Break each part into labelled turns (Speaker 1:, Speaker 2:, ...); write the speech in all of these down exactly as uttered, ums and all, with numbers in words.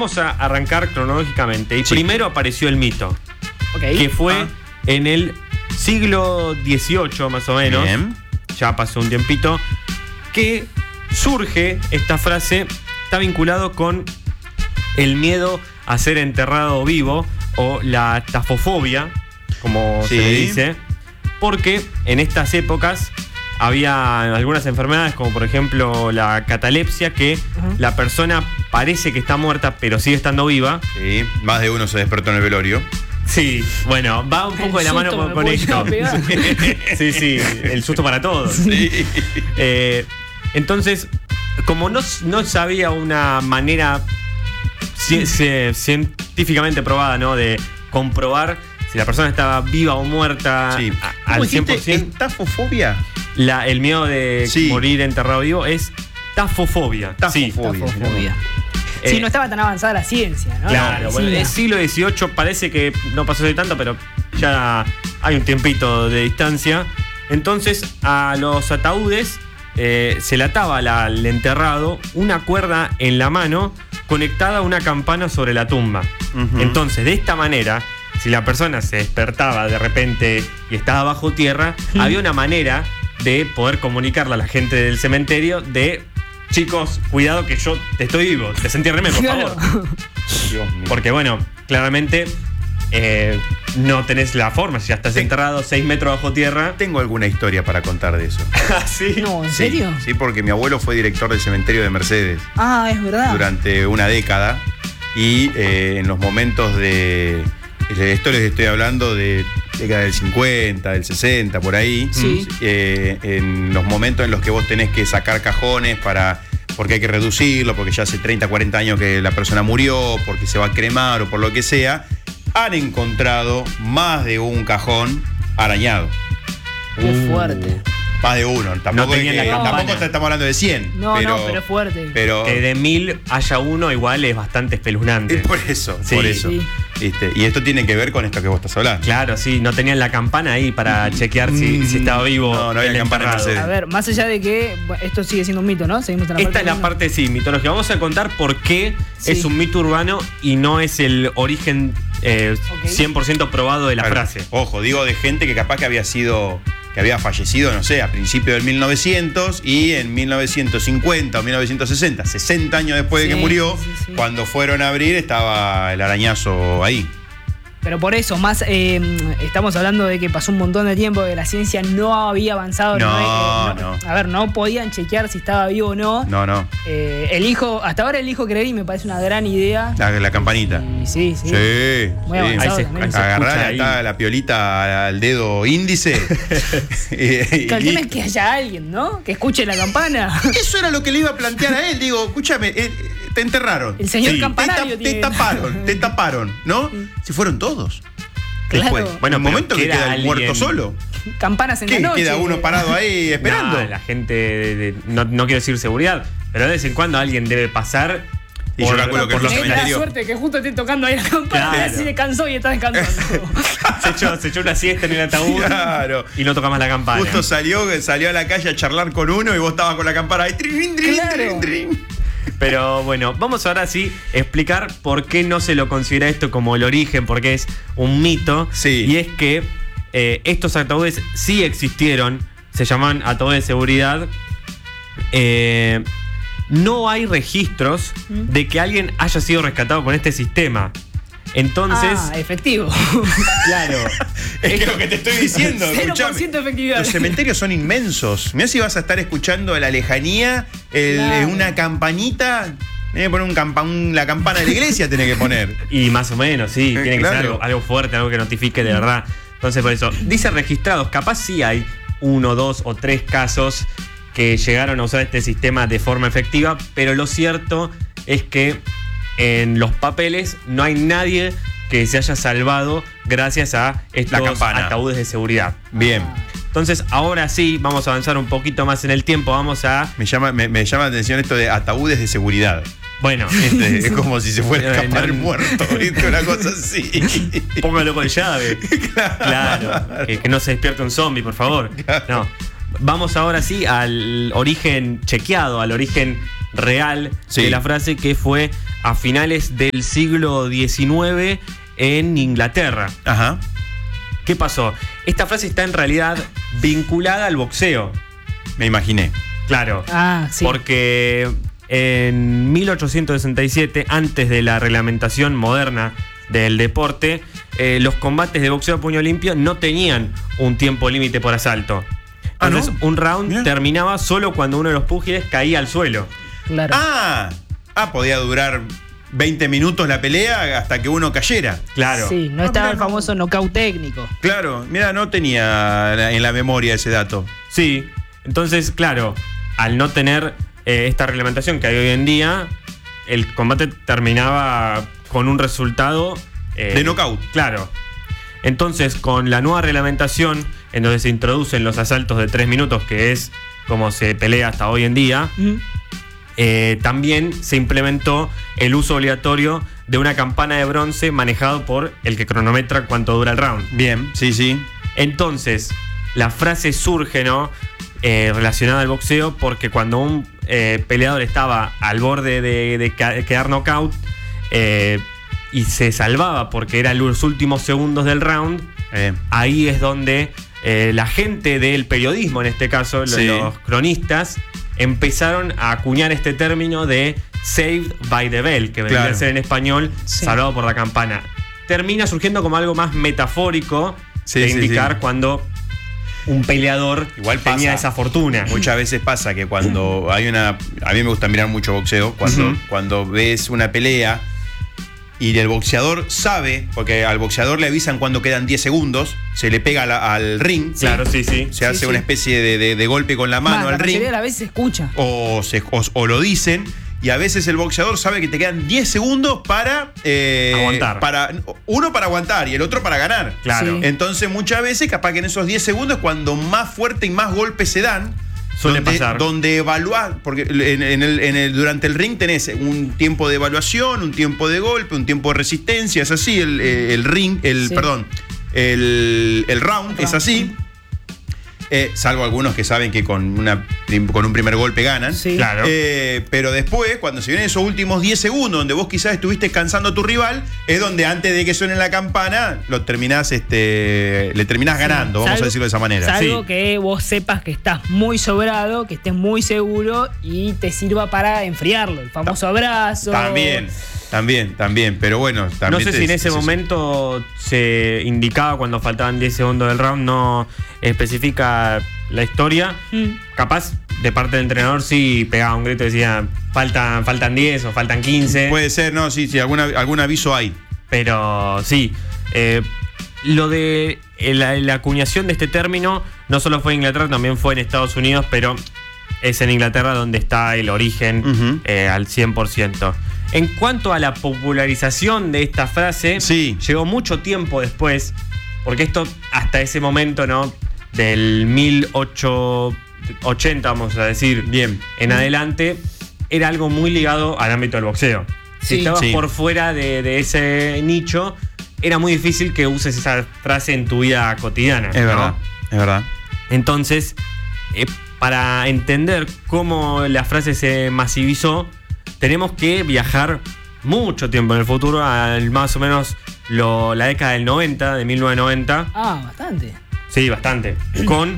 Speaker 1: vamos a arrancar cronológicamente. Y sí. Primero apareció el mito, okay. que fue ah. en el siglo dieciocho, más o menos. Bien. Ya pasó un tiempito. Que surge esta frase, está vinculado con el miedo a ser enterrado vivo o la tafofobia, como sí. se le dice, porque en estas épocas había algunas enfermedades, como por ejemplo la catalepsia, que uh-huh. la persona parece que está muerta, pero sigue estando viva.
Speaker 2: Sí, más de uno se despertó en el velorio.
Speaker 1: Sí, bueno, va un poco el de la mano con, con esto. Sí, sí, el susto para todos. Sí. Eh, entonces, como no, no sabía una manera ci- ci- científicamente probada, ¿no?, de comprobar si la persona estaba viva o muerta sí. a, al cien por ciento.
Speaker 2: ¿Tafofobia?
Speaker 1: La, el miedo de sí. morir enterrado vivo es tafofobia.
Speaker 2: Tafofobia.
Speaker 1: Sí,
Speaker 3: tafofobia. Sí, no estaba tan avanzada la ciencia, ¿no?
Speaker 1: Claro, bueno, en el siglo dieciocho parece que no pasó de tanto, pero ya hay un tiempito de distancia. Entonces, a los ataúdes eh, se le ataba la, al enterrado una cuerda en la mano conectada a una campana sobre la tumba. Uh-huh. Entonces, de esta manera, si la persona se despertaba de repente y estaba bajo tierra, uh-huh. había una manera de poder comunicarle a la gente del cementerio de: chicos, cuidado que yo te estoy vivo, desentiérreme, por
Speaker 3: claro.
Speaker 1: favor. Dios mío. Porque bueno, claramente eh, no tenés la forma, si ya estás sí. enterrado seis metros bajo tierra.
Speaker 2: Tengo alguna historia para contar de eso.
Speaker 1: ¿Sí?
Speaker 3: No, ¿en serio?
Speaker 2: Sí, sí, porque mi abuelo fue director del cementerio de Mercedes.
Speaker 3: Ah, es verdad.
Speaker 2: Durante una década. Y eh, en los momentos de... Esto les estoy hablando de década del cincuenta, del sesenta, por ahí.
Speaker 3: Sí.
Speaker 2: Eh, en los momentos en los que vos tenés que sacar cajones para, porque hay que reducirlo, porque ya hace treinta, cuarenta años que la persona murió, porque se va a cremar o por lo que sea, han encontrado más de un cajón arañado.
Speaker 3: Qué fuerte.
Speaker 2: Más de uno. Tampoco,
Speaker 1: no
Speaker 2: es que, tampoco estamos hablando de cien.
Speaker 3: No,
Speaker 2: pero,
Speaker 3: no, pero es fuerte.
Speaker 2: Pero,
Speaker 1: que de mil haya uno igual es bastante espeluznante.
Speaker 2: Es por eso,
Speaker 1: sí,
Speaker 2: por eso.
Speaker 3: Sí.
Speaker 2: ¿Viste? Y esto tiene que ver con esto que vos estás hablando.
Speaker 1: Claro, sí, no tenían la campana ahí para chequear si,
Speaker 2: mm,
Speaker 1: si estaba vivo.
Speaker 2: No, no había campana.
Speaker 3: A ver, más allá de que bueno, esto sigue siendo un mito, ¿no? Seguimos en la
Speaker 1: Esta
Speaker 3: parte
Speaker 1: es la
Speaker 3: uno.
Speaker 1: parte, sí, mitológica. Vamos a contar por qué
Speaker 3: sí.
Speaker 1: es un mito urbano y no es el origen eh, okay. cien por ciento probado de la
Speaker 2: claro.
Speaker 1: frase.
Speaker 2: Ojo, digo de gente que capaz que había sido... que había fallecido, no sé, a principios del mil novecientos y en mil novecientos cincuenta o mil novecientos sesenta, sesenta años después
Speaker 3: sí,
Speaker 2: de que murió,
Speaker 3: sí, sí.
Speaker 2: cuando fueron a abrir estaba el arañazo ahí.
Speaker 3: Pero por eso, más eh, estamos hablando de que pasó un montón de tiempo, que la ciencia no había avanzado.
Speaker 2: No,
Speaker 3: no,
Speaker 2: no.
Speaker 3: A ver, no podían chequear si estaba vivo o no.
Speaker 2: No, no.
Speaker 3: Eh, elijo, hasta ahora elijo creer y me parece una gran idea.
Speaker 2: La, la campanita.
Speaker 3: Y, sí, sí.
Speaker 2: Sí.
Speaker 3: Muy
Speaker 2: sí.
Speaker 3: avanzado
Speaker 2: Ahí
Speaker 3: también.
Speaker 2: se, agarrar la, la piolita al dedo índice.
Speaker 3: y, y, el tema es que haya alguien, ¿no? Que escuche la campana.
Speaker 2: Eso era lo que le iba a plantear a él. Digo, escúchame, eh, te enterraron.
Speaker 3: El señor
Speaker 1: sí.
Speaker 3: campanario
Speaker 2: te,
Speaker 3: tiene...
Speaker 2: te taparon, te taparon, ¿no? Se fueron todos.
Speaker 3: Claro.
Speaker 2: Después, bueno, en un momento que queda el muerto solo.
Speaker 3: Campanas en
Speaker 2: ¿Qué?
Speaker 3: la noche.
Speaker 2: Queda uno parado ahí esperando.
Speaker 1: No, la gente, de, de, no, no quiero decir seguridad, pero de vez en cuando alguien debe pasar.
Speaker 2: Y por, yo calculo que
Speaker 3: por
Speaker 2: los
Speaker 3: es
Speaker 2: cementerios.
Speaker 3: la suerte que justo esté tocando ahí la campana,
Speaker 1: claro.
Speaker 3: así se cansó y está descansando.
Speaker 1: se, echó, se echó una siesta en el ataúd
Speaker 2: claro.
Speaker 1: y no toca más la campana.
Speaker 2: Justo salió, salió a la calle a charlar con uno y vos estabas con la campana ahí. Trin, trin,
Speaker 3: claro.
Speaker 2: trin, trin.
Speaker 1: Pero bueno, vamos ahora sí a explicar por qué no se lo considera esto como el origen, porque es un mito.
Speaker 2: Sí.
Speaker 1: Y es que eh, estos ataúdes sí existieron, se llaman ataúdes de seguridad. Eh, no hay registros ¿Mm? de que alguien haya sido rescatado con este sistema. Entonces.
Speaker 3: Ah, efectivo.
Speaker 1: Claro.
Speaker 2: Es que lo que te estoy diciendo.
Speaker 3: cero por ciento efectividad.
Speaker 2: Los cementerios son inmensos. Mirá si vas a estar escuchando a la lejanía el, claro. una campanita. Tenés que poner un campa, un, la campana de la iglesia, tenés que poner.
Speaker 1: Y más o menos, sí. Tiene
Speaker 2: claro.
Speaker 1: que ser algo, algo fuerte, algo que notifique de verdad. Entonces, por eso, dice registrados. Capaz sí hay uno, dos o tres casos que llegaron a usar este sistema de forma efectiva, pero lo cierto es que en los papeles no hay nadie que se haya salvado gracias a estos ataúdes de seguridad.
Speaker 2: Bien.
Speaker 1: Entonces, ahora sí, vamos a avanzar un poquito más en el tiempo. Vamos a...
Speaker 2: Me llama, me, me llama la atención esto de ataúdes de seguridad.
Speaker 1: Bueno.
Speaker 2: Este, es como si se fuera a escapar el muerto, ¿viste? Una cosa así.
Speaker 1: Póngalo con llave. Claro. claro que, que no se despierte un zombie, por favor. Claro. No. Vamos ahora sí al origen chequeado, al origen real sí. de la frase, que fue a finales del siglo diecinueve en Inglaterra.
Speaker 2: Ajá.
Speaker 1: ¿Qué pasó? Esta frase está en realidad vinculada al boxeo.
Speaker 2: Me imaginé.
Speaker 1: Claro.
Speaker 3: Ah, sí.
Speaker 1: Porque en mil ochocientos sesenta y siete, antes de la reglamentación moderna del deporte, eh, los combates de boxeo a puño limpio no tenían un tiempo límite por asalto. Entonces,
Speaker 2: ah, ¿no?
Speaker 1: un round Mirá. terminaba solo cuando uno de los púgiles caía al suelo.
Speaker 3: Claro.
Speaker 2: Ah, ah, podía durar veinte minutos la pelea hasta que uno cayera.
Speaker 1: Claro.
Speaker 3: Sí, no
Speaker 2: ah,
Speaker 3: estaba
Speaker 2: mirá,
Speaker 3: el famoso
Speaker 2: no.
Speaker 3: knockout técnico.
Speaker 2: Claro, mira, no tenía en la memoria ese dato.
Speaker 1: Sí, entonces, claro, al no tener eh, esta reglamentación que hay hoy en día, el combate terminaba con un resultado
Speaker 2: eh, de knockout.
Speaker 1: Claro. Entonces, con la nueva reglamentación, en donde se introducen los asaltos de tres minutos, que es como se pelea hasta hoy en día, mm. eh, también se implementó el uso obligatorio de una campana de bronce manejado por el que cronometra cuánto dura el round.
Speaker 2: Bien, sí, sí.
Speaker 1: Entonces, la frase surge, ¿no? Eh, relacionada al boxeo, porque cuando un eh, peleador estaba al borde de, de quedar knockout eh, y se salvaba porque eran los últimos segundos del round, eh. ahí es donde eh, la gente del periodismo, en este caso, sí. los, los cronistas, empezaron a acuñar este término de saved by the bell, que vendría claro. a ser en español sí. salvado por la campana. Termina surgiendo como algo más metafórico sí, de sí, indicar sí. cuando un peleador
Speaker 2: igual
Speaker 1: tenía
Speaker 2: pasa,
Speaker 1: esa fortuna.
Speaker 2: Muchas veces pasa que cuando hay una... A mí me gusta mirar mucho boxeo. Cuando, uh-huh. cuando ves una pelea y el boxeador sabe, porque al boxeador le avisan cuando quedan diez segundos, se le pega la, al ring.
Speaker 1: Claro, sí, sí.
Speaker 2: Se
Speaker 1: sí,
Speaker 2: hace
Speaker 1: sí.
Speaker 2: una especie de, de, de golpe con la mano
Speaker 3: Man,
Speaker 2: al
Speaker 3: la
Speaker 2: ring.
Speaker 3: La a veces se escucha.
Speaker 2: O, se, o, o lo dicen. Y a veces el boxeador sabe que te quedan diez segundos para... Eh,
Speaker 1: aguantar.
Speaker 2: Para, uno para aguantar y el otro para ganar.
Speaker 1: Claro.
Speaker 3: Sí.
Speaker 2: Entonces muchas veces capaz que en esos diez segundos cuando más fuerte y más golpes se dan,
Speaker 1: suele
Speaker 2: donde,
Speaker 1: pasar.
Speaker 2: Donde evaluar, porque en, en el, en el, durante el ring tenés un tiempo de evaluación, un tiempo de golpe, un tiempo de resistencia, es así, el, el ring, el, sí. perdón, el, el round es así. Eh, salvo algunos que saben que con, una, con un primer golpe ganan.
Speaker 3: Sí.
Speaker 1: Claro.
Speaker 2: Eh, pero después, cuando se vienen esos últimos diez segundos, donde vos quizás estuviste cansando a tu rival, es donde antes de que suene la campana, lo terminás, este, le terminás sí. ganando, vamos
Speaker 3: salvo,
Speaker 2: a decirlo de esa manera.
Speaker 3: Salvo
Speaker 1: sí.
Speaker 3: que vos sepas que estás muy sobrado, que estés muy seguro y te sirva para enfriarlo. El famoso abrazo.
Speaker 2: También. También, también, pero bueno. También
Speaker 1: no sé
Speaker 2: te,
Speaker 1: si en ese
Speaker 2: es
Speaker 1: momento se indicaba cuando faltaban diez segundos del round, no especifica la historia. Mm. Capaz, de parte del entrenador, sí pegaba un grito y decía, faltan, faltan diez o faltan quince.
Speaker 2: Puede ser, no, sí, sí, alguna, algún aviso hay.
Speaker 1: Pero sí, eh, lo de la, la acuñación de este término no solo fue en Inglaterra, también fue en Estados Unidos, pero es en Inglaterra donde está el origen uh-huh. eh, al cien por ciento. En cuanto a la popularización de esta frase,
Speaker 2: sí.
Speaker 1: llegó mucho tiempo después, porque esto hasta ese momento, ¿no? Del mil ochocientos ochenta, vamos a decir, bien, en adelante, era algo muy ligado al ámbito del boxeo.
Speaker 3: Sí.
Speaker 1: Si estabas
Speaker 2: sí.
Speaker 1: por fuera de, de ese nicho, era muy difícil que uses esa frase en tu vida cotidiana.
Speaker 2: Es
Speaker 1: ¿no?
Speaker 2: verdad, es verdad.
Speaker 1: Entonces, eh, para entender cómo la frase se masivizó, tenemos que viajar mucho tiempo en el futuro, al más o menos lo, la década del noventa, de mil novecientos noventa.
Speaker 3: Ah, bastante.
Speaker 1: Sí, bastante. Con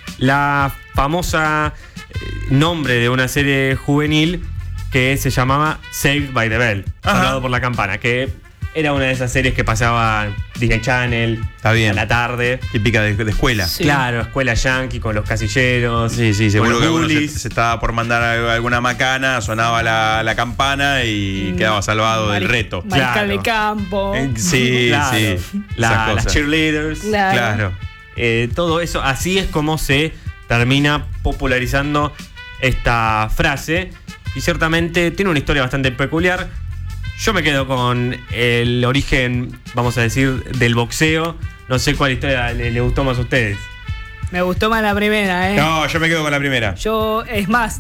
Speaker 1: la famosa eh, nombre de una serie juvenil que se llamaba Saved by the Bell, salvado por la campana, que era una de esas series que pasaba Disney Channel.
Speaker 2: Está bien.
Speaker 1: A la tarde.
Speaker 2: Típica de, de escuela.
Speaker 1: Sí. Claro, escuela yankee con los casilleros.
Speaker 2: Sí, sí, seguro que alguno se,
Speaker 1: se,
Speaker 2: se estaba por mandar alguna macana, sonaba la, la campana y mm, quedaba salvado Mari, del reto.
Speaker 3: Mariscal de campo.
Speaker 2: Eh, sí,
Speaker 1: claro.
Speaker 2: sí.
Speaker 1: La, las cheerleaders.
Speaker 3: Claro.
Speaker 2: claro.
Speaker 1: Eh, todo eso, así es como se termina popularizando esta frase. Y ciertamente tiene una historia bastante peculiar. Yo me quedo con el origen, vamos a decir, del boxeo. No sé cuál historia le, le gustó más a ustedes.
Speaker 3: Me gustó más la primera, ¿eh?
Speaker 2: No, yo me quedo con la primera.
Speaker 3: Yo, es más,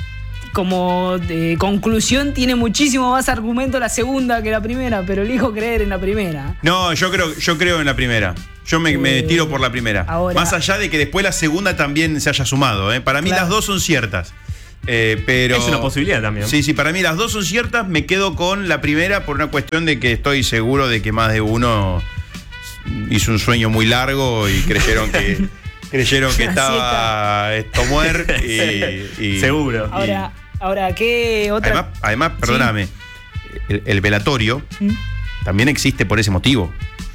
Speaker 3: como de conclusión, tiene muchísimo más argumento la segunda que la primera, pero elijo creer en la primera.
Speaker 2: No, yo creo, yo creo en la primera. Yo me, eh, me tiro por la primera.
Speaker 3: Ahora,
Speaker 2: más allá de que después la segunda también se haya sumado, ¿eh? Para mí claro. las dos son ciertas. Eh, pero,
Speaker 1: es una posibilidad también.
Speaker 2: Sí, sí, para mí las dos son ciertas. Me quedo con la primera por una cuestión de que estoy seguro de que más de uno hizo un sueño muy largo y creyeron que creyeron que estaba esto muerto y, y
Speaker 1: seguro.
Speaker 2: Y,
Speaker 3: ahora, ahora, ¿qué otra?
Speaker 2: Además, además perdóname, ¿sí? el, el velatorio ¿Mm? también existe por ese motivo.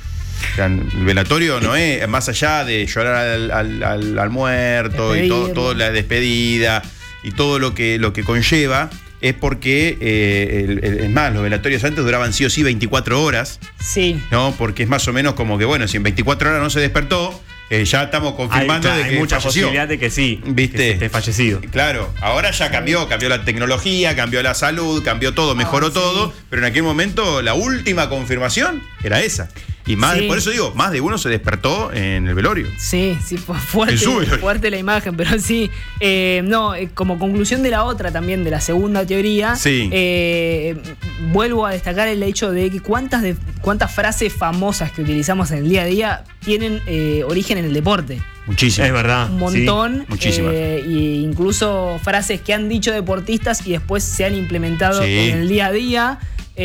Speaker 2: O sea, el velatorio no es más allá de llorar al, al, al, al muerto Despedirlo. y todo, todo la despedida y todo lo que, lo que conlleva, es porque, eh, el, el, es más, los velatorios antes duraban sí o sí veinticuatro horas.
Speaker 3: Sí.
Speaker 2: ¿No? Porque es más o menos como que, bueno, si en veinticuatro horas no se despertó, eh, ya estamos confirmando
Speaker 1: hay,
Speaker 2: de que
Speaker 1: hay mucha
Speaker 2: falleció.
Speaker 1: posibilidad de que sí,
Speaker 2: ¿viste?
Speaker 1: Que esté fallecido.
Speaker 2: Claro, ahora ya cambió, cambió la tecnología, cambió la salud, cambió todo, mejoró ah, sí. todo, pero en aquel momento la última confirmación era esa. Y más, sí. por eso digo, más de uno se despertó en el velorio.
Speaker 3: Sí, sí, fue fuerte, fuerte la imagen, pero sí. Eh, no, como conclusión de la otra también, de la segunda teoría,
Speaker 2: sí.
Speaker 3: eh, vuelvo a destacar el hecho de que cuántas, de, cuántas frases famosas que utilizamos en el día a día tienen eh, origen en el deporte.
Speaker 1: Muchísimas. Es verdad.
Speaker 3: Un montón.
Speaker 2: Sí, muchísimas.
Speaker 3: Eh, y incluso frases que han dicho deportistas y después se han implementado
Speaker 2: sí.
Speaker 3: en el día a día.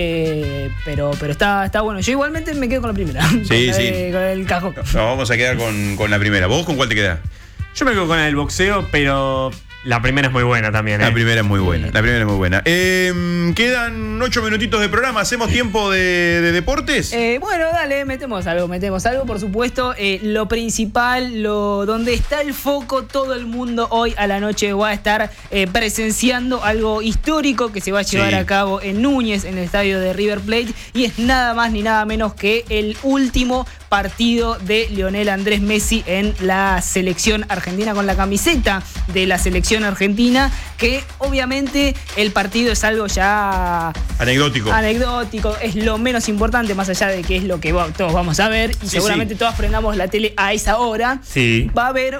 Speaker 3: Eh, pero pero está, está bueno. Yo igualmente me quedo con la primera.
Speaker 2: Sí,
Speaker 3: con
Speaker 2: sí.
Speaker 3: El, con el cajón.
Speaker 2: Nos vamos a quedar con, con la primera. ¿Vos con cuál te quedás?
Speaker 1: Yo me quedo con el boxeo, pero la primera es muy buena también. ¿eh?
Speaker 2: La primera es muy buena. La primera es muy buena. Eh, quedan ocho minutitos de programa. ¿Hacemos tiempo de, de deportes?
Speaker 3: Eh, bueno, dale, metemos algo, metemos algo, por supuesto. Eh, lo principal, lo donde está el foco, todo el mundo hoy a la noche va a estar eh, presenciando algo histórico que se va a llevar sí. a cabo en Núñez, en el estadio de River Plate, y es nada más ni nada menos que el último partido de Lionel Andrés Messi en la selección argentina, con la camiseta de la selección argentina, que obviamente el partido es algo ya
Speaker 2: anecdótico.
Speaker 3: Anecdótico, es lo menos importante, más allá de que es lo que va, todos vamos a ver, y sí, seguramente sí. todos prendamos la tele a esa hora.
Speaker 1: Sí.
Speaker 3: Va a haber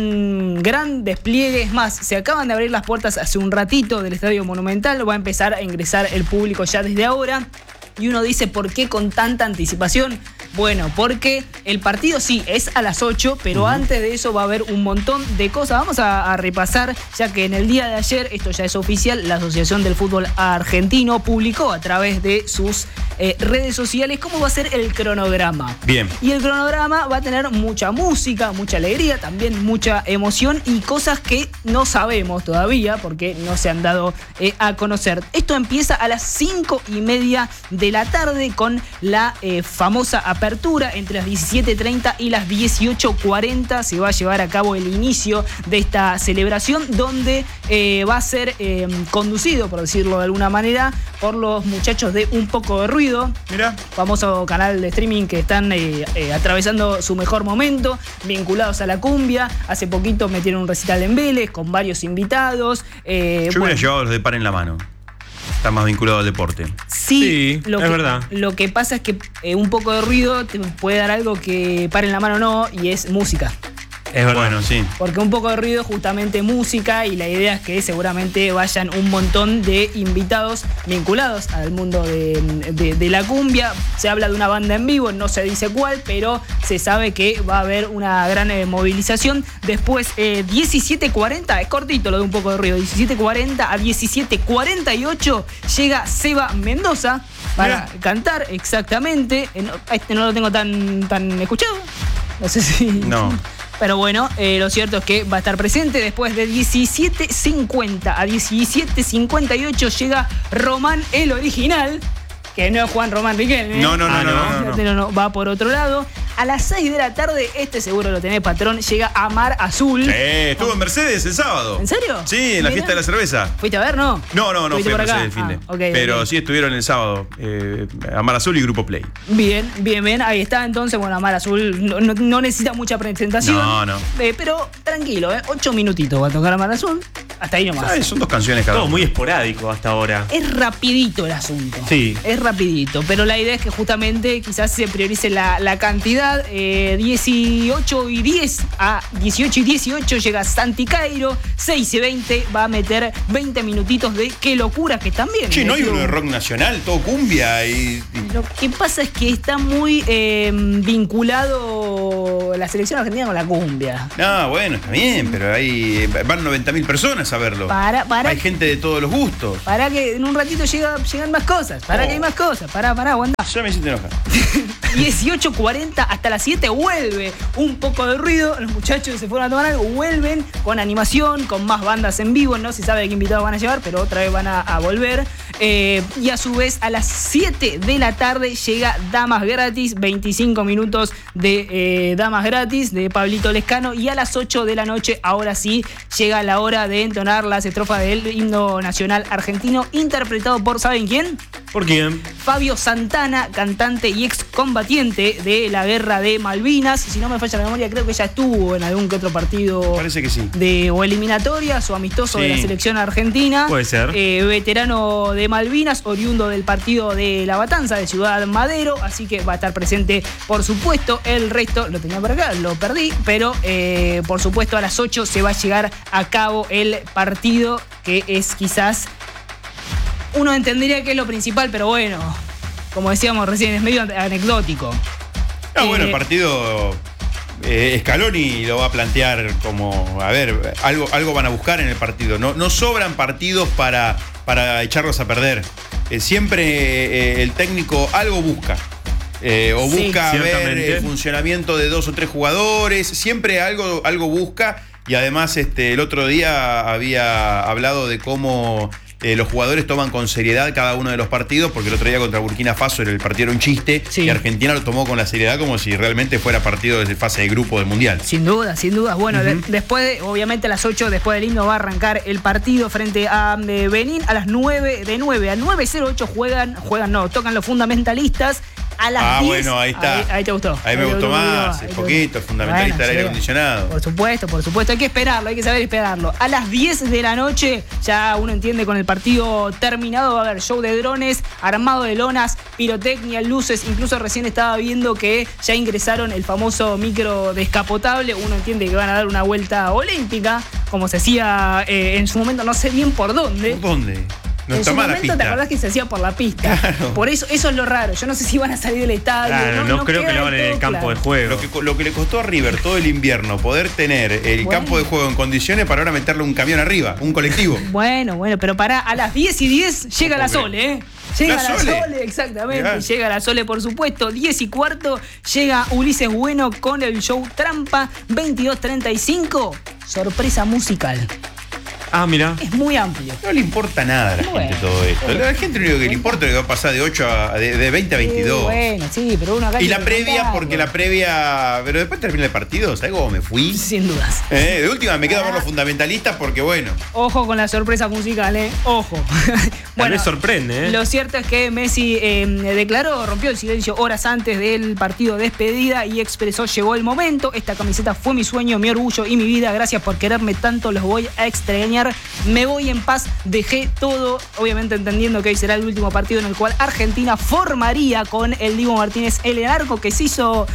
Speaker 3: un gran despliegue, es más, se acaban de abrir las puertas hace un ratito del Estadio Monumental, va a empezar a ingresar el público ya desde ahora. Y uno dice, ¿por qué con tanta anticipación? Bueno, porque el partido sí es a las ocho, pero uh-huh. antes de eso va a haber un montón de cosas. Vamos a, a repasar, ya que en el día de ayer, esto ya es oficial, la Asociación del Fútbol Argentino publicó a través de sus eh, redes sociales cómo va a ser el cronograma.
Speaker 2: Bien.
Speaker 3: Y el cronograma va a tener mucha música, mucha alegría, también mucha emoción y cosas que no sabemos todavía porque no se han dado eh, a conocer. Esto empieza a las cinco y media de la tarde con la eh, famosa apertura. Entre las diecisiete treinta y las dieciocho cuarenta se va a llevar a cabo el inicio de esta celebración, donde eh, va a ser eh, conducido, por decirlo de alguna manera, por los muchachos de Un Poco de Ruido.
Speaker 2: Mira,
Speaker 3: famoso canal de streaming que están eh, eh, atravesando su mejor momento, vinculados a la cumbia. Hace poquito metieron un recital en Vélez con varios invitados.
Speaker 2: Eh, Yo bueno, hubiera llevado los de Par en la Mano. Está más vinculado al deporte.
Speaker 3: Sí,
Speaker 1: sí
Speaker 3: lo
Speaker 1: es
Speaker 3: que,
Speaker 1: verdad.
Speaker 3: Lo que pasa es que eh, Un Poco de Ruido te puede dar algo que Par en la Mano no, y es música.
Speaker 1: Es verdad.
Speaker 2: Bueno, sí.
Speaker 3: Porque Un Poco de Ruido es justamente música, y la idea es que seguramente vayan un montón de invitados vinculados al mundo de, de, de la cumbia. Se habla de una banda en vivo, no se dice cuál, pero se sabe que va a haber una gran eh, movilización. Después, eh, diecisiete cuarenta, es cortito lo de Un Poco de Ruido, diecisiete cuarenta a diecisiete cuarenta y ocho llega Seba Mendoza para Mira. cantar exactamente. Este no lo tengo tan, tan escuchado. No sé si...
Speaker 2: No.
Speaker 3: Pero bueno, eh, lo cierto es que va a estar presente. Después de diecisiete cincuenta a diecisiete cincuenta y ocho llega Román el Original, que no es Juan Román Riquelme.
Speaker 2: No, no, no,
Speaker 3: ah,
Speaker 2: no, no, no, no,
Speaker 3: no, no, va por otro lado. A las seis de la tarde, este seguro lo tenés, patrón, llega a Mar Azul.
Speaker 2: Eh, estuvo en Mercedes el sábado.
Speaker 3: ¿En serio?
Speaker 2: Sí, en la fiesta de la cerveza.
Speaker 3: ¿Fuiste a ver, no?
Speaker 2: No, no, no fui a Mercedes el fin de.
Speaker 3: Ah, okay,
Speaker 2: Pero
Speaker 3: okay.
Speaker 2: sí estuvieron el sábado. Eh, a Mar Azul y Grupo Play.
Speaker 3: Bien, bien, bien. Ahí está, entonces, bueno, Mar Azul no, no, no necesita mucha presentación.
Speaker 2: No, no.
Speaker 3: Eh, pero tranquilo, ¿eh? Ocho minutitos va a tocar a Mar Azul. Hasta ahí nomás.
Speaker 2: Ay, son dos canciones cada
Speaker 1: Todo
Speaker 2: uno.
Speaker 1: muy esporádico hasta ahora.
Speaker 3: Es rapidito el asunto.
Speaker 1: Sí.
Speaker 3: Es rapidito, pero la idea es que justamente quizás se priorice la, la cantidad. Eh, dieciocho y diez a dieciocho y dieciocho llega Santi Cairo. seis y veinte va a meter veinte minutitos de Qué Locura, que también.
Speaker 2: Che, no hay uno de rock nacional, todo cumbia y... y...
Speaker 3: Lo que pasa es que está muy eh, vinculado la selección argentina con la cumbia.
Speaker 2: No, bueno, está bien, pero ahí van noventa mil personas a verlo.
Speaker 3: Para, para.
Speaker 2: Hay gente de todos los gustos.
Speaker 3: Para que en un ratito llega, llegan más cosas. Para oh. que hay más cosas. Para, para, aguanta.
Speaker 2: Ya me hiciste enojar.
Speaker 3: dieciocho cuarenta hasta las siete vuelve un poco de ruido. Los muchachos se fueron a tomar algo. Vuelven con animación, con más bandas en vivo. No se sabe de qué invitados van a llevar, pero otra vez van a, a volver. Eh, y a su vez, a las siete de la tarde llega Damas Gratis. veinticinco minutos de eh, Damas Gratis de Pablito Lescano. Y a las ocho de la noche, ahora sí, llega la hora de entonar las estrofas del himno nacional argentino, interpretado por, ¿saben quién?
Speaker 1: ¿Por quién?
Speaker 3: Fabio Santana, cantante y excombatiente de la guerra de Malvinas. Si no me falla la memoria, creo que ya estuvo en algún que otro partido.
Speaker 2: Parece que sí.
Speaker 3: De, o eliminatorias o amistoso
Speaker 1: sí.
Speaker 3: de la selección argentina.
Speaker 1: Puede ser.
Speaker 3: Eh, veterano de Malvinas, oriundo del partido de La Matanza, de Ciudad Madero. Así que va a estar presente, por supuesto. El resto lo tenía por acá, lo perdí. Pero, eh, por supuesto, a las ocho se va a llegar a cabo el partido, que es quizás... Uno entendería que es lo principal, pero bueno, como decíamos recién, es medio anecdótico.
Speaker 2: No,
Speaker 3: eh,
Speaker 2: bueno, el partido eh, Scaloni lo va a plantear como, a ver, algo, algo van a buscar en el partido. No, no sobran partidos para, para echarlos a perder. Eh, siempre eh, el técnico algo busca. Eh, o busca
Speaker 1: sí,
Speaker 2: ver el funcionamiento de dos o tres jugadores. Siempre algo, algo busca. Y además este, el otro día había hablado de cómo... Eh, los jugadores toman con seriedad cada uno de los partidos, porque el otro día contra Burkina Faso el partido era un chiste, sí. y Argentina lo tomó con la seriedad como si realmente fuera partido de fase de grupo del Mundial.
Speaker 3: Sin duda, sin duda. Bueno, uh-huh. de, después, de, obviamente a las ocho, después del himno va a arrancar el partido frente a eh, Benín. A las nueve, de nueve a nueve cero ocho juegan, juegan no, tocan los fundamentalistas. A las
Speaker 2: ah,
Speaker 3: diez,
Speaker 2: bueno, ahí está.
Speaker 3: Ahí, ahí te gustó.
Speaker 2: Ahí, ahí me gustó más, un poquito, fundamentalista del aire acondicionado.
Speaker 3: Por supuesto, por supuesto. Hay que esperarlo, hay que saber esperarlo. A las diez de la noche, ya uno entiende, con el partido terminado, va a haber show de drones, armado de lonas, pirotecnia, luces. Incluso recién estaba viendo que ya ingresaron el famoso micro descapotable. Uno entiende que van a dar una vuelta olímpica, como se hacía eh, en su momento, no sé bien por dónde.
Speaker 2: ¿Por dónde? No
Speaker 3: en
Speaker 2: está
Speaker 3: su
Speaker 2: mal
Speaker 3: momento,
Speaker 2: la pista.
Speaker 3: ¿te acordás que se hacía por la pista?
Speaker 2: Claro.
Speaker 3: Por eso, eso es lo raro. Yo no sé si van a salir del estadio.
Speaker 1: Claro, no, no, no creo que lo hagan en el campo
Speaker 3: claro.
Speaker 1: de juego.
Speaker 2: Lo que, lo que le costó a River todo el invierno poder tener el bueno. campo de juego en condiciones para ahora meterle un camión arriba, un colectivo.
Speaker 3: Bueno, bueno, pero para a las diez y diez llega la Sole, ¿eh? Llega la, la Sole? Sole, exactamente. Mirá. Llega la Sole, por supuesto. diez y cuarto llega Ulises Bueno con el show Trampa. veintidós treinta y cinco, sorpresa musical.
Speaker 1: Ah, mira.
Speaker 3: Es muy amplio.
Speaker 2: No le importa nada a la bueno, gente todo esto. A la gente lo único que le importa es que va a pasar de ocho a de, de veinte a veintidós.
Speaker 3: Sí, bueno, sí, pero uno acá.
Speaker 2: Y la previa, contarlo. Porque la previa. Pero después termina el partido, ¿sabes cómo me fui?
Speaker 3: Sin dudas.
Speaker 2: Eh, de última me quedo ah. a ver los fundamentalistas porque bueno.
Speaker 3: Ojo con la sorpresa musical, ¿eh? Ojo.
Speaker 1: Bueno, me sorprende, ¿eh?
Speaker 3: Lo cierto es que Messi eh, declaró, rompió el silencio horas antes del partido de despedida y expresó: llegó el momento. Esta camiseta fue mi sueño, mi orgullo y mi vida. Gracias por quererme tanto, los voy a extrañar. Me voy en paz, dejé todo, obviamente entendiendo que hoy será el último partido en el cual Argentina formaría con el Dibu Martínez el arco, que se hizo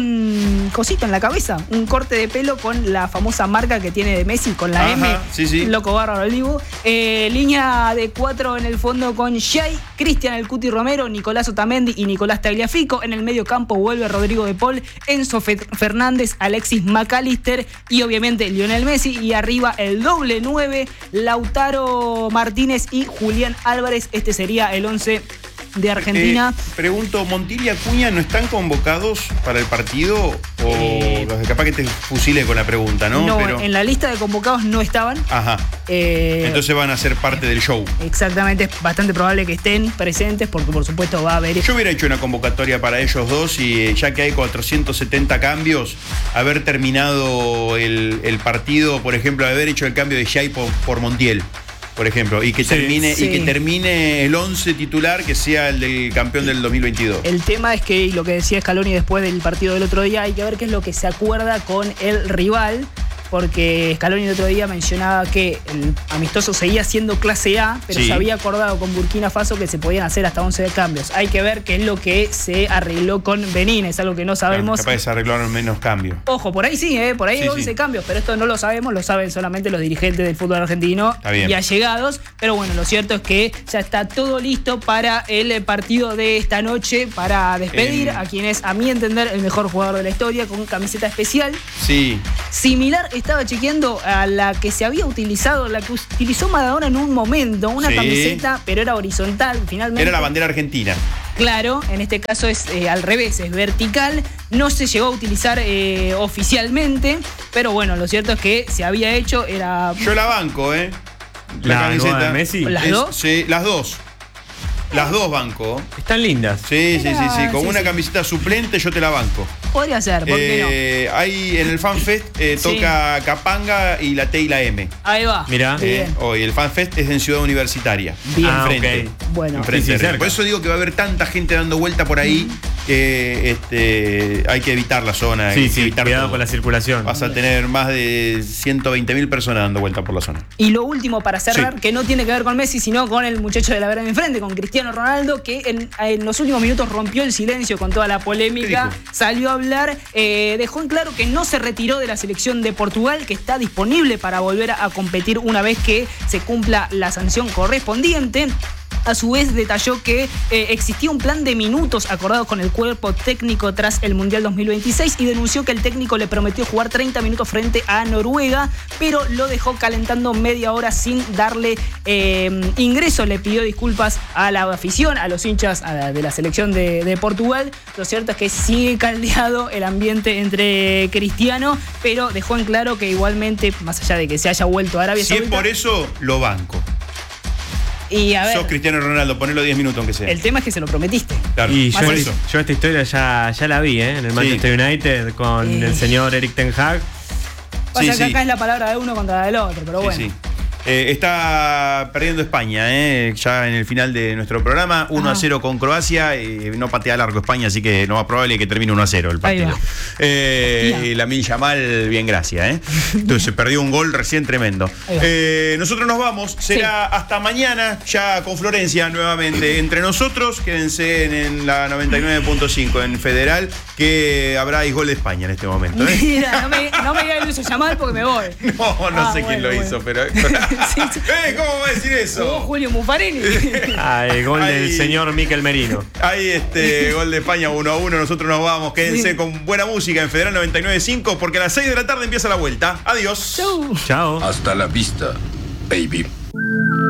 Speaker 3: un cosito en la cabeza, un corte de pelo con la famosa marca que tiene de Messi, con la Ajá, M,
Speaker 2: sí, sí.
Speaker 3: loco bárbaro el Dibu. Eh, línea de cuatro en el fondo con Jay, Cristian El Cuti Romero, Nicolás Otamendi y Nicolás Tagliafico. En el medio campo vuelve Rodrigo de Paul, Enzo Fernández, Alexis McAllister y obviamente Lionel Messi. Y arriba el doble nueve, Lautaro Martínez y Julián Álvarez. Este sería el once de Argentina.
Speaker 2: Eh, pregunto, ¿Montiel y Acuña no están convocados para el partido? O eh, capaz que te fusile con la pregunta, ¿no?
Speaker 3: No,
Speaker 2: Pero...
Speaker 3: en la lista de convocados no estaban.
Speaker 2: Ajá. Eh, Entonces van a ser parte del show.
Speaker 3: Exactamente, es bastante probable que estén presentes porque por supuesto va a haber...
Speaker 2: Yo hubiera hecho una convocatoria para ellos dos y ya que hay cuatrocientos setenta cambios, haber terminado el, el partido, por ejemplo, haber hecho el cambio de Jay por, por Montiel. Por ejemplo, y que sí, termine sí. y que termine el once titular que sea el del campeón del dos mil veintidós.
Speaker 3: El tema es que, lo que decía Scaloni después del partido del otro día, hay que ver qué es lo que se acuerda con el rival. porque Scaloni el otro día mencionaba que el amistoso seguía siendo clase A, pero sí. se había acordado con Burkina Faso que se podían hacer hasta once cambios. Hay que ver qué es lo que se arregló con Benín, es algo que no sabemos.
Speaker 2: Capaz se arreglaron menos cambios.
Speaker 3: Ojo, por ahí sí, ¿eh? por ahí sí, once sí. cambios, pero esto no lo sabemos, lo saben solamente los dirigentes del fútbol argentino y allegados. Pero bueno, lo cierto es que ya está todo listo para el partido de esta noche, para despedir eh. a quien es, a mi entender, el mejor jugador de la historia, con camiseta especial.
Speaker 2: Sí.
Speaker 3: Similar, estaba chequeando a la que se había utilizado, la que utilizó Maradona en un momento, una sí. camiseta, pero era horizontal, finalmente.
Speaker 2: Era la bandera argentina.
Speaker 3: Claro, en este caso es eh, al revés, es vertical. No se llegó a utilizar eh, oficialmente, pero bueno, lo cierto es que se había hecho, era...
Speaker 2: Yo la banco, ¿eh?
Speaker 1: La, la camiseta de Messi.
Speaker 3: ¿Las
Speaker 2: es,
Speaker 3: dos?
Speaker 2: Sí, las dos. Las dos banco.
Speaker 1: Están lindas.
Speaker 2: Sí, sí, sí, sí. Con
Speaker 3: sí,
Speaker 2: una
Speaker 3: sí.
Speaker 2: camiseta suplente yo te la banco.
Speaker 3: Podría ser, ¿por
Speaker 2: eh,
Speaker 3: qué no?
Speaker 2: Ahí en el FanFest eh,
Speaker 3: Sí.
Speaker 2: toca Capanga y la T y la M.
Speaker 3: Ahí va.
Speaker 1: Mirá.
Speaker 2: Eh, hoy el FanFest es en Ciudad Universitaria.
Speaker 3: Bien.
Speaker 1: Ah,
Speaker 2: enfrente.
Speaker 1: ok.
Speaker 3: Bueno.
Speaker 2: Enfrente
Speaker 1: Sí, sí,
Speaker 2: de-
Speaker 1: cerca.
Speaker 2: Por eso digo que va a haber tanta gente dando vuelta por ahí que este, hay que evitar la zona.
Speaker 1: Sí,
Speaker 2: hay que
Speaker 1: sí,
Speaker 2: evitar
Speaker 1: cuidado
Speaker 2: todo.
Speaker 1: con la circulación.
Speaker 2: Vas a tener más de ciento veinte mil personas dando vuelta por la zona.
Speaker 3: Y lo último para cerrar,
Speaker 2: Sí.
Speaker 3: que no tiene que ver con Messi, sino con el muchacho de la vereda de enfrente, con Cristiano Ronaldo, que en, en los últimos minutos rompió el silencio con toda la polémica,
Speaker 2: ¿Qué dijo?
Speaker 3: salió a hablar, eh, dejó en claro que no se retiró de la selección de Portugal, que está disponible para volver a competir una vez que se cumpla la sanción correspondiente. A su vez detalló que eh, existía un plan de minutos acordados con el cuerpo técnico tras el Mundial dos mil veintiséis y denunció que el técnico le prometió jugar treinta minutos frente a Noruega, pero lo dejó calentando media hora sin darle eh, ingreso. Le pidió disculpas a la afición, a los hinchas a la, de la selección de, de Portugal. Lo cierto es que sigue caldeado el ambiente entre Cristiano, pero dejó en claro que igualmente, más allá de que se haya vuelto a Arabia
Speaker 2: Si es
Speaker 3: Saudita...
Speaker 2: por eso, lo banco.
Speaker 3: Y a ver,
Speaker 2: Sos Cristiano Ronaldo, ponelo diez minutos aunque sea.
Speaker 3: el tema es que se lo prometiste.
Speaker 2: Claro,
Speaker 1: Y
Speaker 2: por
Speaker 1: yo,
Speaker 2: eso.
Speaker 1: yo esta historia ya, ya la vi, ¿eh? En el Manchester United con
Speaker 3: Eh.
Speaker 1: el señor Eric Ten Hag.
Speaker 3: Pasa
Speaker 2: Sí,
Speaker 3: que
Speaker 2: sí.
Speaker 3: acá es la palabra de uno contra la del otro, pero
Speaker 2: Sí,
Speaker 3: bueno.
Speaker 2: sí. Eh, está perdiendo España, eh, ya en el final de nuestro programa, uno a cero con Croacia, eh, no patea largo España, así que no va probable que termine uno a cero el
Speaker 3: Ahí
Speaker 2: partido.
Speaker 3: va.
Speaker 2: Eh, la Lamine Yamal, bien gracias. Eh. Entonces se perdió un gol recién tremendo.
Speaker 3: Ahí va.
Speaker 2: Eh, nosotros nos vamos, será hasta mañana, ya con Florencia nuevamente. Entre nosotros, quédense en, en la noventa y nueve punto cinco en Federal, que habrá gol de España en este momento. ¿eh?
Speaker 3: Mira, no me, no me digas Luis Yamal porque me voy.
Speaker 2: No, no
Speaker 3: Ah,
Speaker 2: sé
Speaker 3: bueno,
Speaker 2: quién lo
Speaker 3: bueno.
Speaker 2: hizo, pero.
Speaker 3: Sí, sí.
Speaker 2: ¡Eh! ¿Cómo va a decir
Speaker 3: Jugó
Speaker 2: eso?
Speaker 3: Julio Muffarini.
Speaker 1: Ah, el gol
Speaker 2: Ay.
Speaker 1: del señor Miquel Merino.
Speaker 2: Hay este gol de España uno a uno. Nosotros nos vamos. Quédense
Speaker 3: Sí.
Speaker 2: con buena música en Federal noventa y nueve punto cinco porque a las seis de la tarde empieza la vuelta. Adiós.
Speaker 3: Chau.
Speaker 1: Chao.
Speaker 4: Hasta la vista, baby.